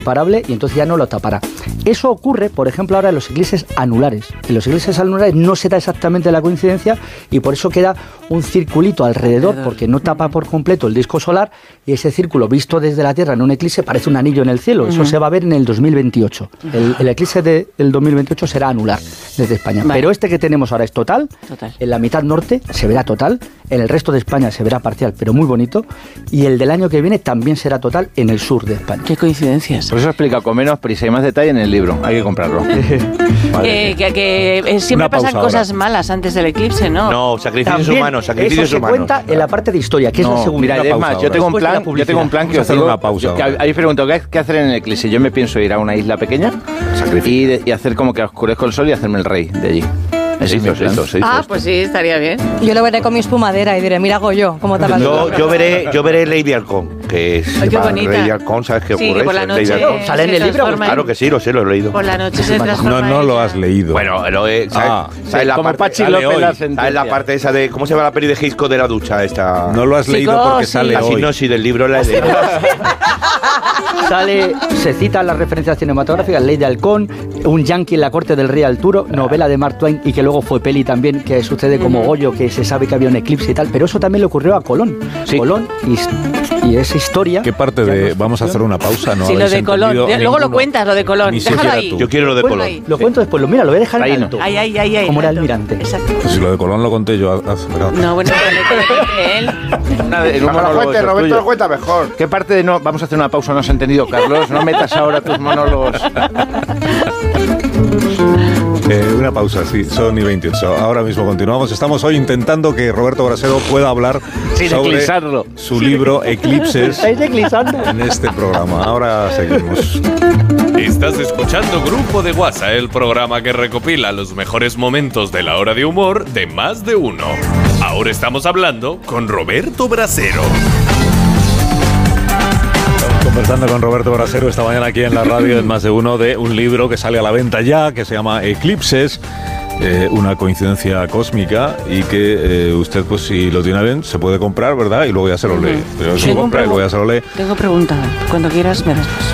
parable y entonces ya no lo tapará. Eso ocurre, por ejemplo, ahora en los eclipses anulares. En los eclipses anulares no se da exactamente la coincidencia y por eso queda un circulito alrededor porque no tapa por completo el disco solar y ese círculo visto desde la Tierra en un eclipse parece un anillo en el cielo. Eso se va a ver en el 2028. El eclipse del 2028 será anular desde España. Vale. Pero este que tenemos ahora es total. En la mitad norte se verá total, en el resto de España se verá parcial, pero muy bonito. Y el del año que viene también será total en el sur de España. Qué coincidencias. Por eso he explicado con menos prisa y más detalle en el libro. Hay que comprarlo. Vale. Que siempre pasan cosas malas antes del eclipse, ¿no? No, sacrificios humanos. Eso se cuenta en la parte de historia, que es la segunda. Mira, además, yo tengo un plan que os digo. Una pausa. Ahí pregunto, ¿qué hacer en el eclipse? Yo me pienso ir a una isla pequeña y hacer como que oscurezco el sol y hacerme el rey de allí. Pues sí, estaría bien. Yo lo veré con mi espumadera y diré, mira, hago yo, ¿cómo te yo veré Lady Halcón, que es qué bonita. Lady Halcón, ¿sabes qué ocurre? Que por la noche ¿sale en el libro? Claro que sí, lo sé, lo he leído. Por la noche se transforma. No lo has leído. Bueno, ¿sabes la como parte, Pachi López ¿sabes la parte esa de cómo se llama la peli de Hitchcock de la ducha esta? No lo has leído porque sale la hoy. sinopsis del libro la he leído. Se citan las referencias cinematográficas, Ley de Halcón, un yankee en la corte del rey Arturo, novela de Mark Twain y que luego fue peli también, que sucede como Goyo, que se sabe que había un eclipse y tal, pero eso también le ocurrió a Colón. Sí. Colón y esa historia... ¿Qué parte de...? Vamos a hacer una pausa, ¿no? Sí, lo de Colón. Luego lo cuentas, lo de Colón. Déjalo ahí. Yo quiero lo de Colón. Lo cuento después, lo voy a dejar en alto. Ahí. Como era Almirante. Exacto. Pues si lo de Colón lo conté yo hace... No, bueno, él. En un monólogo Roberto lo cuenta mejor. ¿Qué parte de no? Vamos a hacer una pausa, no has entendido, Carlos. No metas ahora tus monólogos. Una pausa, sí, son y 28. Ahora mismo continuamos. Estamos hoy intentando que Roberto Brasero pueda hablar sobre su libro Eclipses en este programa. Ahora seguimos. Estás escuchando Grupo de WhatsApp, el programa que recopila los mejores momentos de la hora de humor de Más de Uno. Ahora estamos hablando con Roberto Brasero. Conversando con Roberto Brasero esta mañana aquí en la radio en Más de Uno de un libro que sale a la venta ya, que se llama Eclipses, una coincidencia cósmica y que usted, pues si lo tiene bien, se puede comprar, ¿verdad? Y luego ya se lo lee. Pero se lo compra y luego ya se lo lee. Tengo pregunta. Cuando quieras me das paso.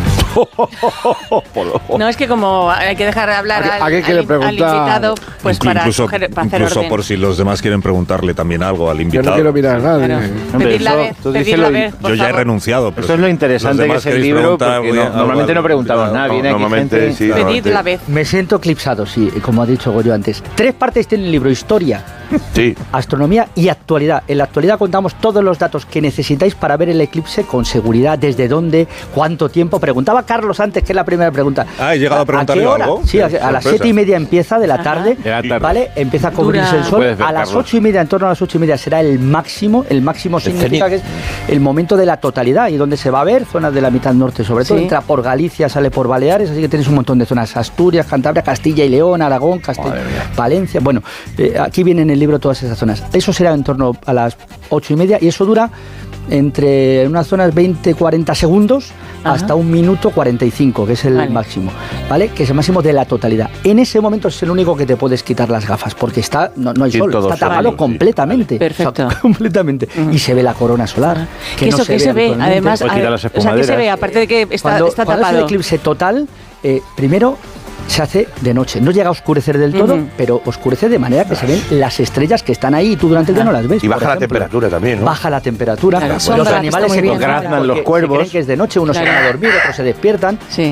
No, es que como hay que dejar de hablar al invitado, pues incluso para hacer orden. Por si los demás quieren preguntarle también algo al invitado. Yo no quiero mirar a nadie. Claro. Pedirla vez, yo ya he renunciado. Pero eso es lo interesante que es el libro, porque normalmente no preguntamos nada. Viene normalmente aquí gente... Pedid la vez. Me siento eclipsado, sí, como ha dicho Goyo antes. 3 partes tiene el libro: historia, astronomía y actualidad. En la actualidad contamos todos los datos que necesitáis para ver el eclipse con seguridad, desde dónde, cuánto tiempo. Preguntaba Carlos antes, que es la primera pregunta. ¿He llegado a preguntarle algo? Sí, a las 7:30 empieza de la tarde, ¿vale? Empieza a cubrirse el sol. A las 8:30, en torno a las 8:30 será el máximo. El máximo significa que es el momento de la totalidad y donde se va a ver, zonas de la mitad norte sobre todo. Entra por Galicia, sale por Baleares, así que tienes un montón de zonas: Asturias, Cantabria, Castilla y León, Aragón, Valencia. Bueno, aquí vienen en el libro todas esas zonas. Eso será en torno a las 8:30 y eso dura entre unas zonas 20-40 segundos hasta 1 minuto 45, que es el máximo, ¿vale? Que es el máximo de la totalidad. En ese momento es el único que te puedes quitar las gafas, porque no hay sol, está tapado completamente. Perfecto. O sea, completamente. Y se ve la corona solar. Que eso que se ve, además, o sea, que se ve, aparte de que está tapado. Cuando es el eclipse total, primero se hace de noche. No llega a oscurecer del todo, pero oscurece de manera que se ven las estrellas que están ahí y tú durante el día no las ves. Y baja la temperatura también, ¿no? Baja la temperatura. Claro, los animales se graznan, los cuervos. Creen que es de noche, unos se van a dormir, otros se despiertan. Sí.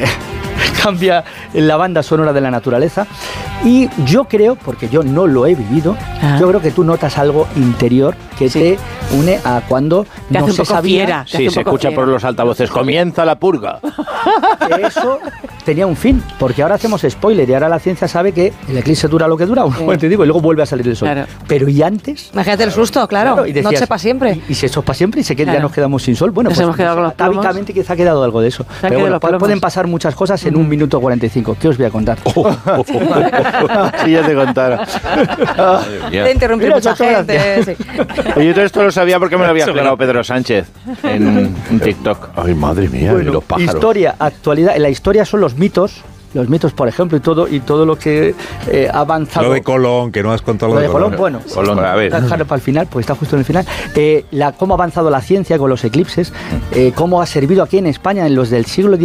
Cambia la banda sonora de la naturaleza. Y yo creo, porque yo no lo he vivido, yo creo que tú notas algo interior que te une a cuando te no se sabía. Sí, se escucha por los altavoces. Comienza la purga. Que eso tenía un fin, porque ahora hacemos spoiler y ahora la ciencia sabe que el eclipse dura lo que dura, te digo, y luego vuelve a salir el sol. Claro. Pero ¿y antes? Imagínate el susto, claro. Y decías, noche para siempre. Y si eso es para siempre y se queda, ya nos quedamos sin sol. Bueno, nos hemos quedado con los plomos. Atávicamente quizá ha quedado algo de eso. Pero bueno, pueden pasar muchas cosas en 1 minuto 45. ¿Qué os voy a contar? Sí, ya te contara. Te interrumpí mucha gente. Sí. Oye, todo esto lo sabía porque me lo había explicado Pedro Sánchez en TikTok. Ay, madre mía, bueno, los pájaros. Historia, actualidad. En la historia son los mitos los mitos, por ejemplo, y todo lo que ha avanzado. Lo de Colón, que no has contado lo de Colón. Bueno, Colón, a ver. Dejarlo para el final, pues está justo en el final. Cómo ha avanzado la ciencia con los eclipses, cómo ha servido aquí en España en los del siglo